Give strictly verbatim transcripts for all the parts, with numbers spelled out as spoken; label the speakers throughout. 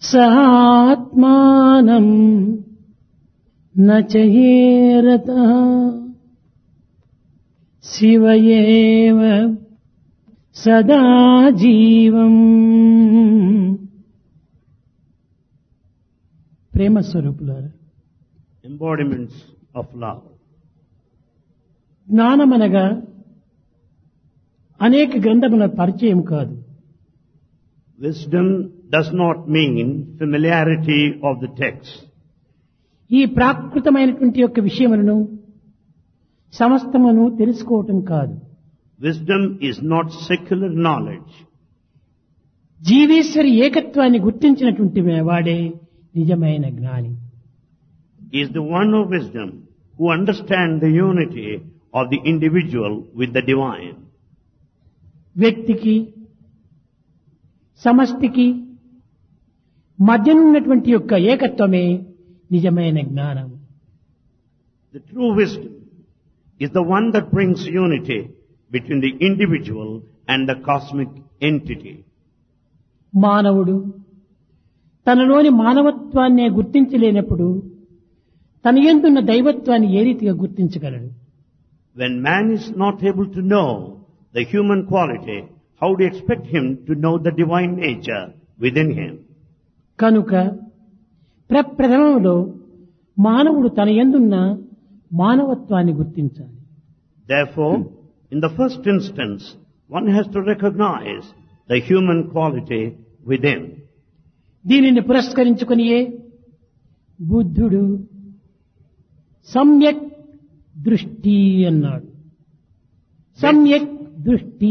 Speaker 1: సహాత్మానం నచయేరతః శివయేవ సదా జీవం. ప్రేమ స్వరూపులారా,
Speaker 2: embodiments of love.
Speaker 1: జ్ఞానమనగా అనేక గ్రంథముల పరిచయం కాదు.
Speaker 2: Wisdom does not mean familiarity of the text.
Speaker 1: ఈ ప్రాకృతమైనటువంటి యొక్క విషయములను సమస్తమును తెలుసుకోవటం కాదు.
Speaker 2: Wisdom is not secular knowledge.
Speaker 1: జీవేశ్వరి ఏకత్వాన్ని గుర్తించినటువంటి వాడే నిజమైన జ్ఞాని.
Speaker 2: He is the one of wisdom who understands the unity of the individual with the divine.
Speaker 1: వ్యక్తికి సమష్టికి మధ్యనున్నటువంటి యొక్క ఏకత్వమే నిజమైన జ్ఞానం.
Speaker 2: The true wisdom is the one that brings unity between the individual and the cosmic entity.
Speaker 1: మానవుడు తనలోని మానవత్వాన్నే గుర్తించలేనప్పుడు తన యందున్న దైవత్వాన్ని ఏ రీతిగా గుర్తించగలడు?
Speaker 2: When man is not able to know the human quality, how do you expect him to know the divine nature within him?
Speaker 1: కనుక ప్రప్రథమంలో మానవుడు తన యందున్న మానవత్వాన్ని గుర్తించాలి.
Speaker 2: Therefore, in the first instance, one has to recognize the human quality within.
Speaker 1: దీనిని పురస్కరించుకునియే బుద్ధుడు సమ్యక్ దృష్టి అన్నాడు. సమ్యక్ దృష్టి,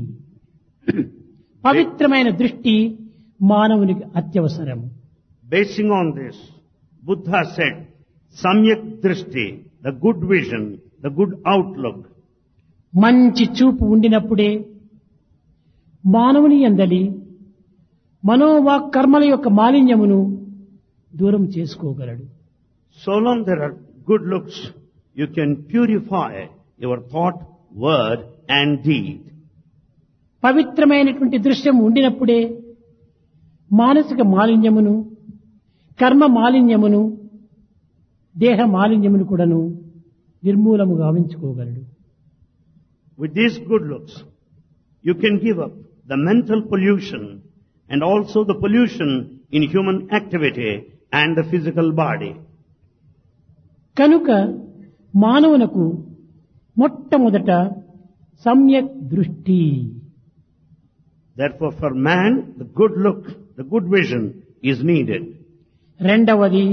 Speaker 1: పవిత్రమైన దృష్టి మానవునికి అత్యవసరం.
Speaker 2: Basing on this, Buddha said, Samyak Drishti, the good vision, the good outlook.
Speaker 1: మంచి చూపు ఉండినప్పుడే మానవుని యందలి మనోవాక్ కర్మల యొక్క మాలిన్యమును దూరం చేసుకోగలడు.
Speaker 2: So long there are good looks, you can purify your thought, word and deed.
Speaker 1: పవిత్రమైనటువంటి దృశ్యం ఉండినప్పుడే మానసిక మాలిన్యమును, కర్మ మాలిన్యమును, దేహ మాలిన్యమును కూడాను నిర్మూలము గావించుకోగలడు.
Speaker 2: With these good looks, you can give up the mental pollution and also the pollution in human activity and the physical body.
Speaker 1: కనుక మానవునకు మొట్టమొదట సమ్యక్ దృష్టి.
Speaker 2: Therefore, for man, the good look, the good vision is needed.
Speaker 1: రెండవది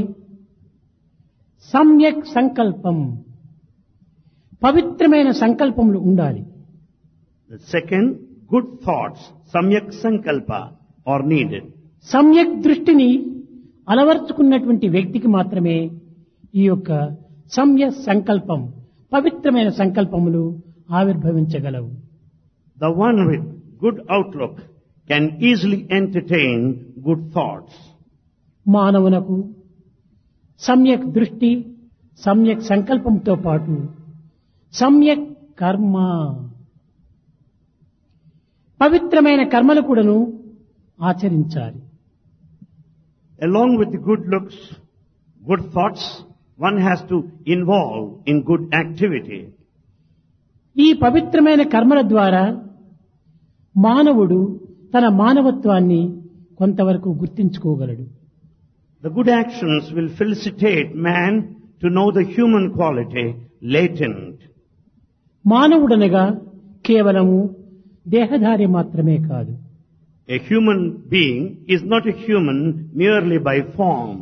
Speaker 1: సమ్యక్ సంకల్పం, పవిత్రమైన సంకల్పములు ఉండాలి.
Speaker 2: The second, good thoughts, samyak sankalpa, are needed.
Speaker 1: సమ్యక్ దృష్టిని అలవర్చుకున్నటువంటి వ్యక్తికి మాత్రమే ఈ యొక్క సమ్యక్ సంకల్పం, పవిత్రమైన సంకల్పములు ఆవిర్భవించగలవు.
Speaker 2: The one with good outlook can easily entertain good thoughts.
Speaker 1: మానవునకు సమ్యక్ దృష్టి, సమ్యక్ సంకల్పంతో పాటు సమ్యక్ కర్మ, పవిత్రమైన కర్మలు కూడాను ఆచరించాలి.
Speaker 2: Along with the good looks, good thoughts, one has to involve in good activity.
Speaker 1: ఈ పవిత్రమైన కర్మల ద్వారా మానవుడు తన మానవత్వాన్ని కొంతవరకు గుర్తించుకోగలడు.
Speaker 2: The good actions will felicitate man to know the human quality latent.
Speaker 1: మానవుడనగా కేవలము దేహధారి మాత్రమే కాదు.
Speaker 2: A human being is not a human merely by form.